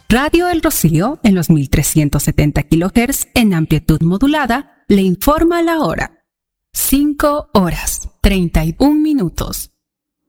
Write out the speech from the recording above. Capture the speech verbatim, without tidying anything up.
Radio El Rocío, en los mil trescientos setenta kilohertz en amplitud modulada, le informa la hora. cinco horas, treinta y un minutos.